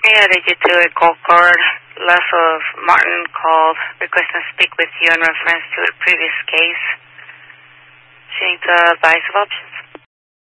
I added you to a call card. Lasso of Martin called requesting to speak with you in reference to a previous case. She needs advice of options.